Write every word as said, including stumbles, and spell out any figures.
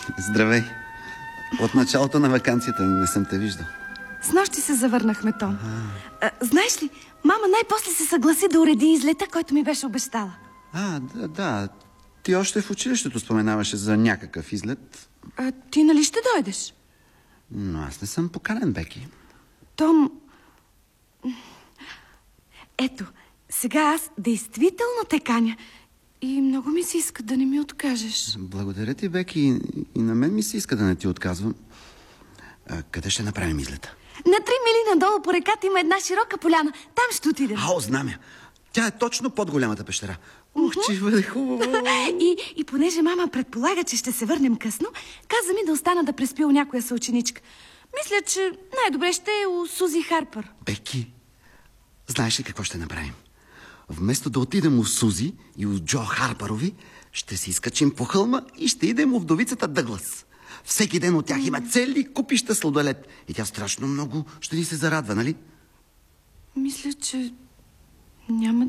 Здравей. От началото на ваканцията не съм те виждал. С нощи се завърнахме, Том. А, знаеш ли, мама най-после се съгласи да уреди излета, който ми беше обещала. А, да, да. Ти още в училището споменаваше за някакъв излет. А, ти нали ще дойдеш? Но аз не съм поканен, Беки. Том... Ето, сега аз действително те каня. И много ми се иска да не ми откажеш. Благодаря ти, Беки. И на мен ми се иска да не ти отказвам. А, къде ще направим излета? На три мили надолу по реката има една широка поляна. Там ще отидем. Ао, знамя. Тя е точно под голямата пещера. Ух, че бъде хубаво. и, и понеже мама предполага, че ще се върнем късно, каза ми да остана да преспи у някоя съученичка. Мисля, че най-добре ще е у Сузи Харпър. Беки, знаеш ли какво ще направим? Вместо да отидем у Сузи и у Джо Харпърови, ще се изкачим по хълма и ще идем у вдовицата Дъглас. Всеки ден от тях има цели купища сладолед. И тя страшно много ще ни се зарадва, нали? Мисля, че няма